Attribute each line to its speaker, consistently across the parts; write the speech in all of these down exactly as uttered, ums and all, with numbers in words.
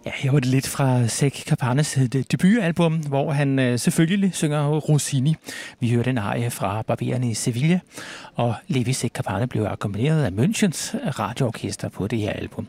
Speaker 1: Ja, her var det lidt fra Zach Carpanes debutalbum, hvor han øh, selvfølgelig synger Rossini. Vi hører den arie fra Barbererne i Sevilla, og Levi Zach Carpane blev akkompagneret af Münchens radioorkester på det her album.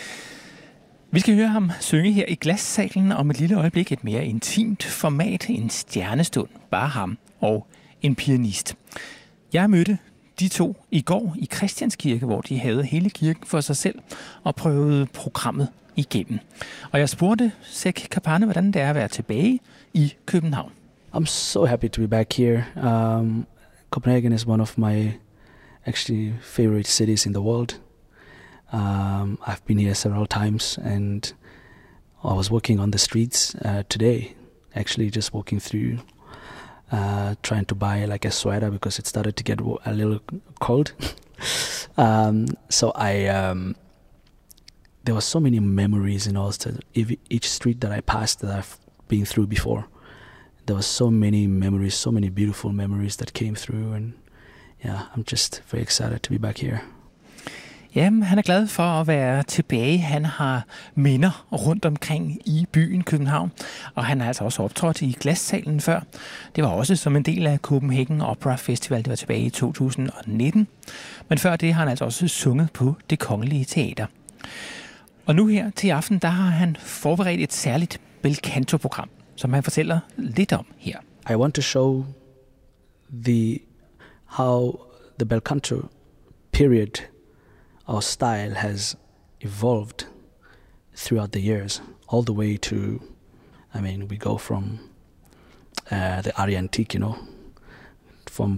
Speaker 1: Vi skal høre ham synge her i Glassalen om et lille øjeblik, et mere intimt format, en stjernestund, bare ham og en pianist. Jeg mødte de to i går i Christianskirke, hvor de havde hele kirken for sig selv og prøvede programmet igennem. Og jeg spurgte Zach Carpane, hvordan det er at være tilbage i København.
Speaker 2: I'm so happy to be back here. Um, Copenhagen is one of my actually favorite cities in the world. Um, I've been here several times, and I was walking on the streets uh, today, actually just walking through, uh, trying to buy like a sweater because it started to get a little cold. um, so I, um, there were so many memories in Aalborg. Each street that I passed that I've been through before, there were so many memories, so many beautiful memories that came through, and yeah, I'm just very excited to be back here.
Speaker 1: Jamen, han er glad for at være tilbage. Han har minder rundt omkring i byen København, og han har altså også optrådt i Glassalen før. Det var også som en del af Copenhagen Opera Festival, det var tilbage i to tusind nitten. Men før det har han altså også sunget på Det Kongelige Teater. Og nu her til aften, der har han forberedt et særligt bel canto-program, som han fortæller lidt om her.
Speaker 2: I want to show the how the bel canto period, our style has evolved throughout the years, all the way to, I mean, we go from uh, the aria antique, you know, from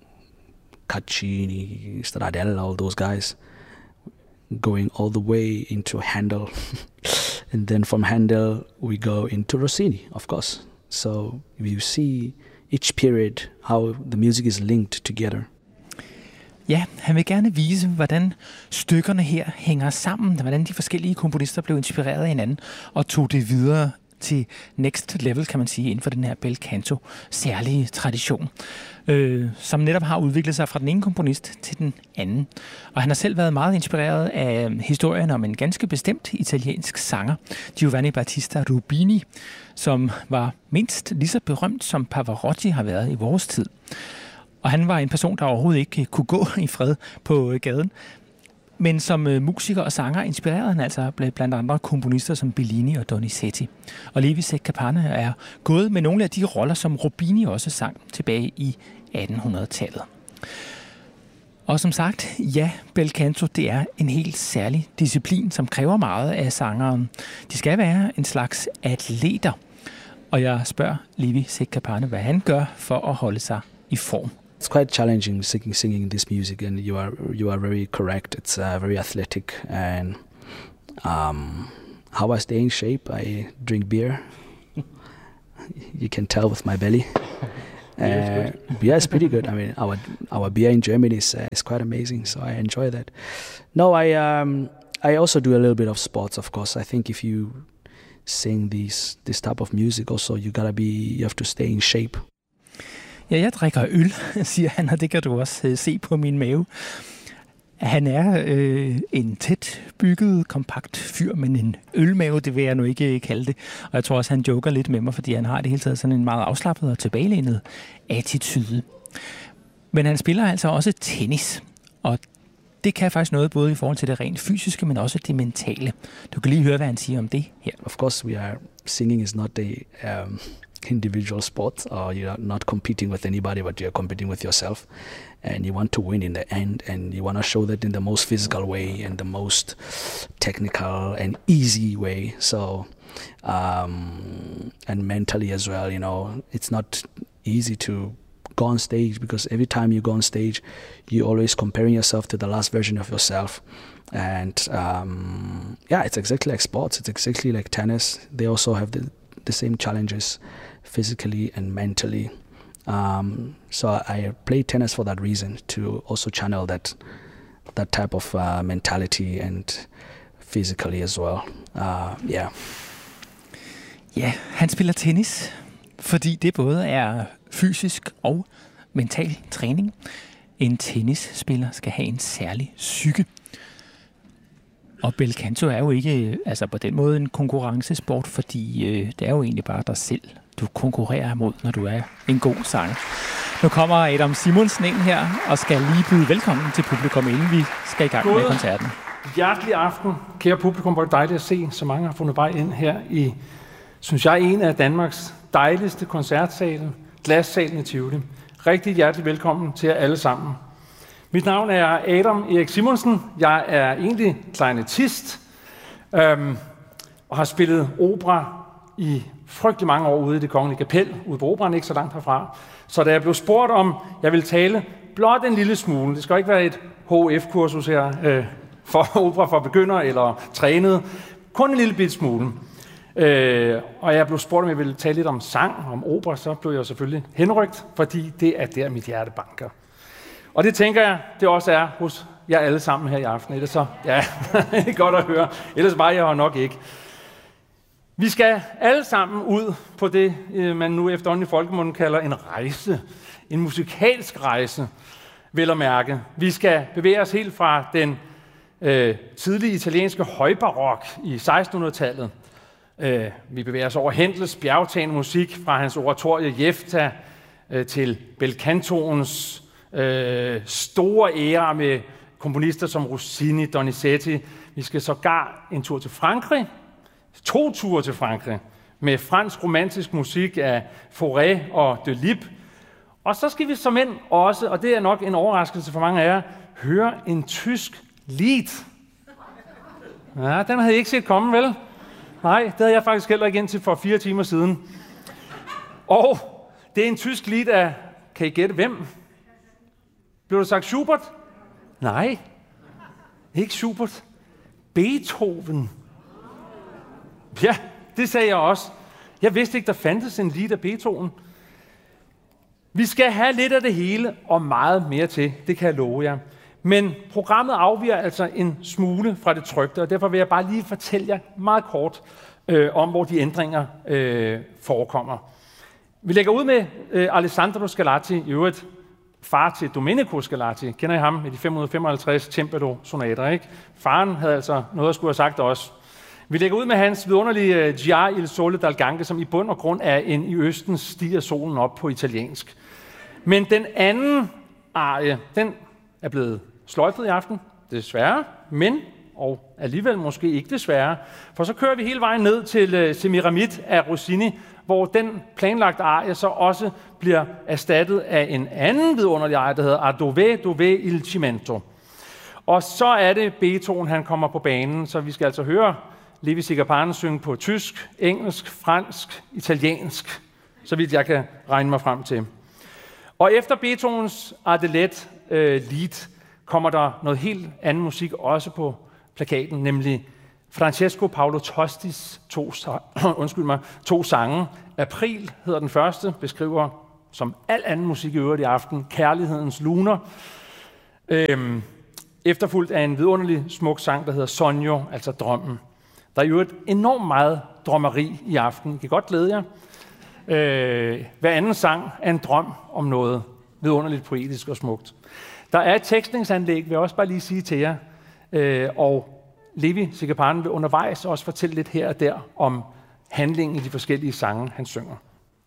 Speaker 2: Caccini, Stradella, all those guys, going all the way into Handel. And then from Handel, we go into Rossini, of course. So you see each period, how the music is linked together.
Speaker 1: Ja, han vil gerne vise, hvordan stykkerne her hænger sammen, hvordan de forskellige komponister blev inspireret af hinanden og tog det videre til next level, kan man sige, inden for den her bel canto særlige tradition, øh, som netop har udviklet sig fra den ene komponist til den anden. Og han har selv været meget inspireret af historien om en ganske bestemt italiensk sanger, Giovanni Battista Rubini, som var mindst lige så berømt som Pavarotti har været i vores tid. Og han var en person, der overhovedet ikke kunne gå i fred på gaden. Men som musiker og sanger inspirerede han altså blandt andre komponister som Bellini og Donizetti. Og Levi Zach Carpane er gået med nogle af de roller, som Rubini også sang tilbage i attenhundredetallet. Og som sagt, ja, bel canto, det er en helt særlig disciplin, som kræver meget af sangeren. De skal være en slags atleter. Og jeg spørger Levi Zach Carpane, hvad han gør for at holde sig i form.
Speaker 2: It's quite challenging singing, singing this music, and you are you are very correct. It's uh, very athletic, and um, how I stay in shape, I drink beer. You can tell with my belly. Uh, beer is pretty good. I mean, our our beer in Germany is uh, is quite amazing, so I enjoy that. No, I um I also do a little bit of sports, of course. I think if you sing these this type of music, also you gotta be you have to stay in shape.
Speaker 1: Ja, jeg drikker øl, siger han, og det kan du også øh, se på min mave. Han er øh, en tæt bygget, kompakt fyr, men en ølmave, det vil jeg nu ikke kalde det. Og jeg tror også, han joker lidt med mig, fordi han har det hele taget sådan en meget afslappet og tilbagelænet attitude. Men han spiller altså også tennis, og det kan faktisk noget både i forhold til det rent fysiske, men også det mentale. Du kan lige høre, hvad han siger om det her.
Speaker 2: Of course, we are singing is not a um, individual sport, or you are not competing with anybody, but you are competing with yourself, and you want to win in the end, and you want to show that in the most physical way and the most technical and easy way. So, um, and mentally as well, you know, it's not easy to go on stage, because every time you go on stage, you're always comparing yourself to the last version of yourself. And um, yeah, it's exactly like sports. It's exactly like tennis. They also have the, the same challenges physically and mentally. Um, so I play tennis for that reason, to also channel that that type of uh, mentality and physically as well. Uh, yeah.
Speaker 1: Ja, han spiller tennis, fordi det både er fysisk og mental træning. En tennisspiller skal have en særlig psyke. Og bel canto er jo ikke altså på den måde en konkurrencesport, fordi øh, det er jo egentlig bare dig selv, du konkurrerer mod, når du er en god sanger. Nu kommer Adam Simonsen ind her og skal lige byde velkommen til publikum, inden vi skal i gang God. med koncerten.
Speaker 3: Hjertelig aften, kære publikum. Hvor er det dejligt at se, så mange har fundet vej ind her i, synes jeg, en af Danmarks dejligste koncertsale, Glassalen i Tivoli. Rigtig hjertelig velkommen til jer alle sammen. Mit navn er Adam Erik Simonsen. Jeg er egentlig klarinettist øhm, og har spillet opera i frygtelig mange år ude i Det Kongelige Kapel, ude på operan, ikke så langt herfra. Så da jeg blev spurgt om, jeg vil tale blot en lille smule, det skal ikke være et H F-kursus her øh, for opera for begyndere eller trænet, kun en lille bit smule. Øh, og jeg blev spurgt, om jeg ville tale lidt om sang, om opera, så blev jeg selvfølgelig henrygt, fordi det er der, mit hjerte banker. Og det tænker jeg, det også er hos jer alle sammen her i aften. Ellers så, ja, det er godt at høre. Ellers var jeg jo nok ikke. Vi skal alle sammen ud på det, man nu efterhånden i folkemunden kalder en rejse. En musikalsk rejse, vel at mærke. Vi skal bevæge os helt fra den øh, tidlige italienske højbarok i sekstenhundredetallet. Øh, vi bevæger os over Händels bjergtagende musik fra hans oratorie Jefta øh, til bel cantoens øh, store æra med komponister som Rossini, Donizetti. Vi skal sågar en tur til Frankrig. To ture til Frankrig med fransk romantisk musik af Fauré og Delibes. Og så skal vi som end også, og det er nok en overraskelse for mange af jer, høre en tysk lied. Ja, den havde I ikke set komme, vel? Nej, det havde jeg faktisk heller ikke indtil for fire timer siden. Og det er en tysk lied af, kan I gætte hvem? Blev der sagt Schubert? Nej, ikke Schubert. Beethoven. Ja, det sagde jeg også. Jeg vidste ikke, der fandtes en lied af Beethoven. Vi skal have lidt af det hele og meget mere til, det kan jeg love jer. Men programmet afviger altså en smule fra det trykte, og derfor vil jeg bare lige fortælle jer meget kort øh, om, hvor de ændringer øh, forekommer. Vi lægger ud med øh, Alessandro Scarlatti, i øvrigt far til Domenico Scarlatti. Kender I ham med de fem hundrede femoghalvtreds cembalo-sonater, ikke? Faren havde altså noget at skulle have sagt også. Vi lægger ud med hans vidunderlige uh, Gia il Sole dal Gange, som i bund og grund er en i østen stiger solen op på italiensk. Men den anden arie, den er blevet sløjfet i aften, desværre, men og alligevel måske ikke desværre, for så kører vi hele vejen ned til uh, Semiramide af Rossini, hvor den planlagte arie så også bliver erstattet af en anden vidunderlig arie, der hedder A dove dove il cimento. Og så er det Beethoven, han kommer på banen, så vi skal altså høre Levi Sigapan synge på tysk, engelsk, fransk, italiensk, så vidt jeg kan regne mig frem til. Og efter Beethovens Ardelet øh, Lied kommer der noget helt anden musik også på plakaten, nemlig Francesco Paolo Tostis to, undskyld mig, to sange. April hedder den første, beskriver som al anden musik i øvrigt i aften, kærlighedens luner. Øhm, efterfulgt af en vidunderlig smuk sang, der hedder Sogno, altså drømmen. Der er jo et enormt meget drømmeri i aften. I kan godt glæde jer. Øh, hver anden sang er en drøm om noget vidunderligt poetisk og smukt. Der er et tekstningsanlæg, vil jeg også bare lige sige til jer. Øh, og Levi Sigapan vil undervejs også fortælle lidt her og der om handlingen i de forskellige sange, han synger.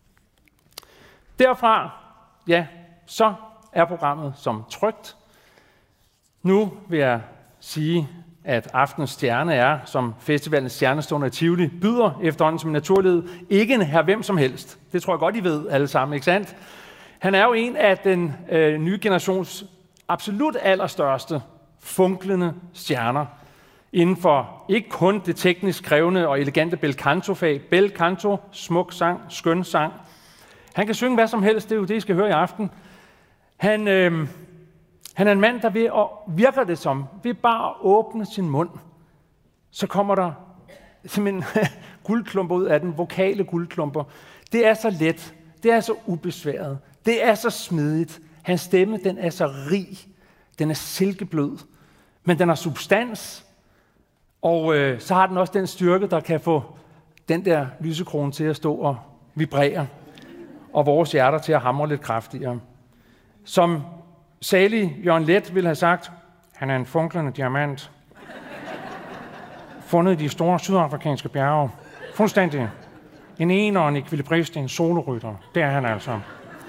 Speaker 3: Derfra, ja, så er programmet som trygt. Nu vil jeg sige, at aftenens stjerne er, som festivalens stjernestående i Tivoli byder efterhånden som naturlighed, ikke en her hvem som helst. Det tror jeg godt, I ved alle sammen, ikke sandt? Han er jo en af den øh, nye generations absolut allerstørste funklende stjerner inden for ikke kun det teknisk krævende og elegante bel canto-fag. Bel canto, smuk sang, skøn sang. Han kan synge hvad som helst, det er jo det, I skal høre i aften. Han... Øh, Han er en mand, der ved, og virker det som, ved bare at åbne sin mund, så kommer der simpelthen guldklumper ud af den, vokale guldklumper. Det er så let, det er så ubesværet, det er så smidigt. Hans stemme, den er så rig, den er silkeblød, men den har substans, og øh, så har den også den styrke, der kan få den der lysekrone til at stå og vibrere, og vores hjerter til at hamre lidt kraftigere. Som salig Jørgen Leth ville have sagt, han er en funklende diamant. fundet i de store sydafrikanske bjerge. Fuldstændig. En ener og en ekvilibrist, en solorytter. Det er han altså.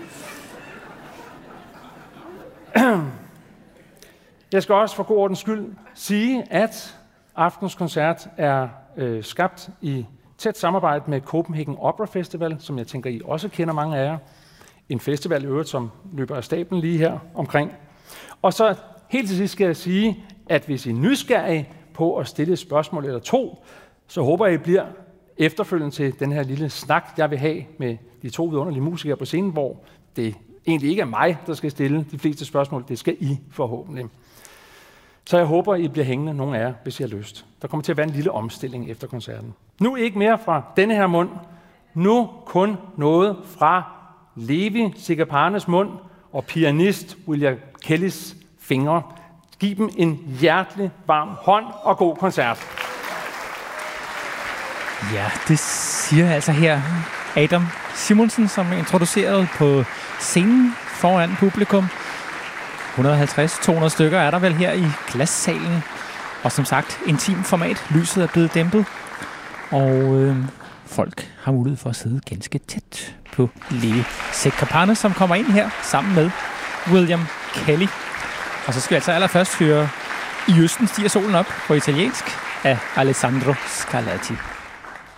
Speaker 3: Jeg skal også for god ordens skyld sige, at aftens koncert er øh, skabt i tæt samarbejde med Copenhagen Opera Festival, som jeg tænker, I også kender mange af jer. En festival i øvrigt, som løber af stablen lige her omkring. Og så helt til sidst skal jeg sige, at hvis I er nysgerrige på at stille et spørgsmål eller to, så håber jeg, I bliver efterfølgende til den her lille snak, jeg vil have med de to vidunderlige musikere på scenen, hvor det egentlig ikke er mig, der skal stille de fleste spørgsmål. Det skal I forhåbentlig. Så jeg håber, I bliver hængende, nogle af jer, hvis I har lyst. Der kommer til at være en lille omstilling efter koncerten. Nu ikke mere fra denne her mund. Nu kun noget fra Levi Sikapanes mund og pianist William Kellys fingre. Giv dem en hjertelig varm hånd og god koncert.
Speaker 1: Ja, det siger altså her Adam Simonsen, som er introduceret på scenen foran publikum. et hundrede og halvtreds til to hundrede stykker er der vel her i glassalen. Og som sagt, intim format. Lyset er blevet dæmpet. Og øh, folk har mulighed for at sidde ganske tæt på Levi Sikapanes, som kommer ind her sammen med William Kelly. Og så skal vi altså allerførst høre I Østen stiger solen op på italiensk af Alessandro Scarlatti.